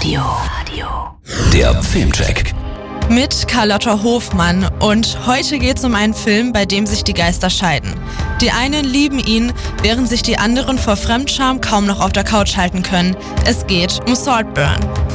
Der Filmcheck. Mit Carlotta Hofmann, und heute geht's um einen Film, bei dem sich die Geister scheiden. Die einen lieben ihn, während sich die anderen vor Fremdscham kaum noch auf der Couch halten können. Es geht um Saltburn.